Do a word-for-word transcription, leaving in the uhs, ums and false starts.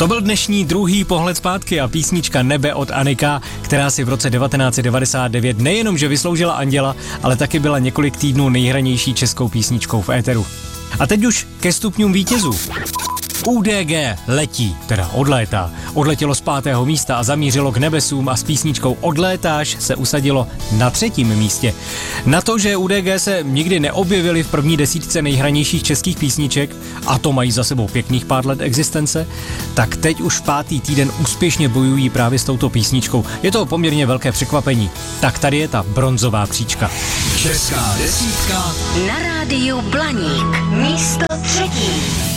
To byl dnešní druhý pohled zpátky a písnička Nebe od Anika, která si v roce devatenáct set devadesát devět nejenom, že vysloužila Anděla, ale taky byla několik týdnů nejhranější českou písničkou v éteru. A teď už ke stupňům vítězů. U D G letí, teda odlétá. Odletělo z pátého místa a zamířilo k nebesům a s písničkou Odlétáš se usadilo na třetím místě. Na to, že U D G se nikdy neobjevili v první desítce nejhranějších českých písniček, a to mají za sebou pěkných pár let existence, tak teď už v pátý týden úspěšně bojují právě s touto písničkou. Je to poměrně velké překvapení. Tak tady je ta bronzová příčka. Česká desítka na rádiu Blaník. Místo třetí.